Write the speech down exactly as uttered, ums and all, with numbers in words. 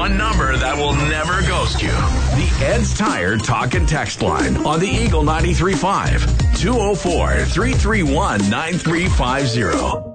one number that will never ghost you. The Ed's Tire Talk and Text line on the Eagle ninety-three point five. two oh four, three three one, nine three five zero.